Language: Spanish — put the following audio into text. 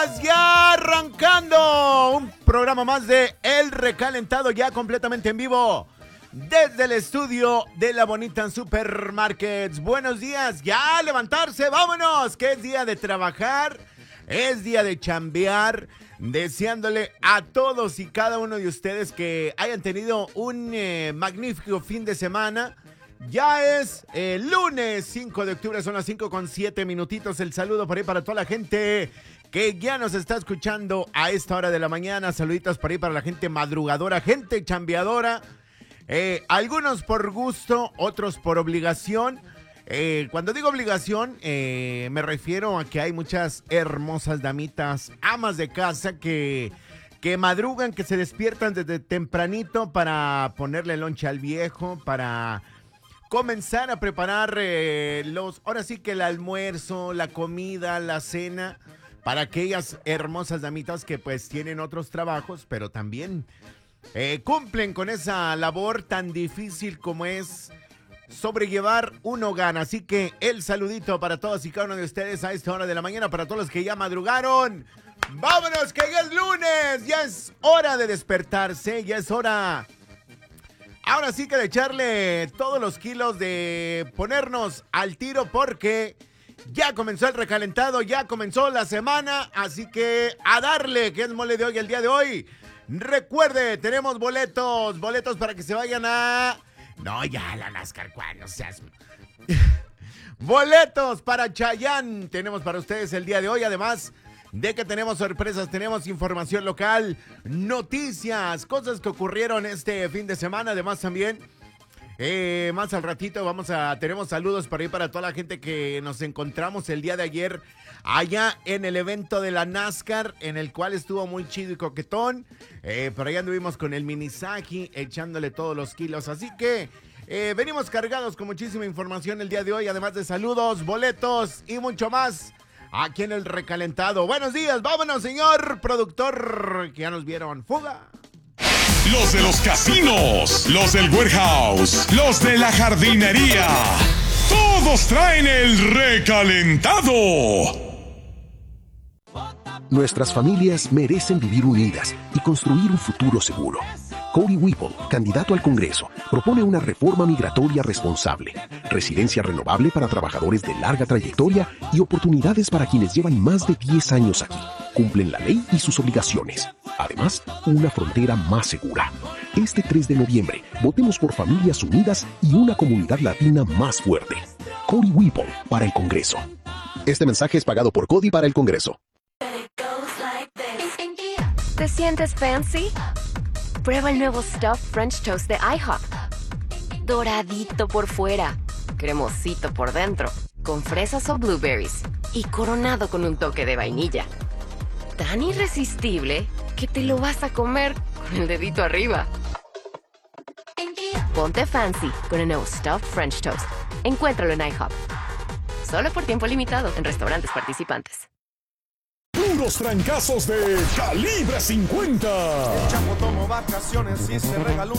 Ya arrancando un programa más de El Recalentado, ya completamente en vivo desde el estudio de La Bonita Supermarkets. Buenos días, ya a levantarse, vámonos, que es día de trabajar, es día de chambear, deseándole a todos y cada uno de ustedes que hayan tenido un magnífico fin de semana. Ya es lunes 5 de octubre, son las 5:07. El saludo por ahí para toda la gente que ya nos está escuchando a esta hora de la mañana. Saluditos por ahí para la gente madrugadora, gente chambeadora. Algunos por gusto, otros por obligación. Cuando digo obligación, me refiero a que hay muchas hermosas damitas, amas de casa que madrugan, que se despiertan desde tempranito para ponerle lonche al viejo, para comenzar a preparar ahora sí que el almuerzo, la comida, la cena, para aquellas hermosas damitas que pues tienen otros trabajos, pero también cumplen con esa labor tan difícil como es sobrellevar un hogar. Así que el saludito para todos y cada uno de ustedes a esta hora de la mañana, para todos los que ya madrugaron. ¡Vámonos, que ya es lunes! Ya es hora de despertarse, ya es hora... Ahora sí que de echarle todos los kilos, de ponernos al tiro, porque ya comenzó el recalentado, ya comenzó la semana, así que a darle, que es mole de hoy, el día de hoy. Recuerde, tenemos boletos para que se vayan a... No, ya la NASCAR, ¿cuál? O sea, boletos para Chayanne tenemos para ustedes el día de hoy, además de que tenemos sorpresas, tenemos información local, noticias, cosas que ocurrieron este fin de semana. Además también, más al ratito tenemos saludos para ir para toda la gente que nos encontramos el día de ayer allá en el evento de la NASCAR, en el cual estuvo muy chido y coquetón. Por allá anduvimos con el Minisaki echándole todos los kilos, así que venimos cargados con muchísima información el día de hoy, además de saludos, boletos y mucho más aquí en el recalentado. Buenos días, vámonos, señor productor, que ya nos vieron. ¡Fuga! Los de los casinos, los del warehouse, los de la jardinería, todos traen el recalentado. Nuestras familias merecen vivir unidas y construir un futuro seguro. Cody Whipple, candidato al Congreso, propone una reforma migratoria responsable, residencia renovable para trabajadores de larga trayectoria y oportunidades para quienes llevan más de 10 años aquí, cumplen la ley y sus obligaciones. Además, una frontera más segura. Este 3 de noviembre, votemos por familias unidas y una comunidad latina más fuerte. Cody Whipple para el Congreso. Este mensaje es pagado por Cody para el Congreso. ¿Te sientes fancy? Prueba el nuevo Stuffed French Toast de IHOP. Doradito por fuera, cremosito por dentro, con fresas o blueberries y coronado con un toque de vainilla. Tan irresistible que te lo vas a comer con el dedito arriba. Ponte fancy con el nuevo Stuffed French Toast. Encuéntralo en IHOP. Solo por tiempo limitado en restaurantes participantes. Puros trancazos de calibre 50. El Chapo tomó vacaciones y se regaló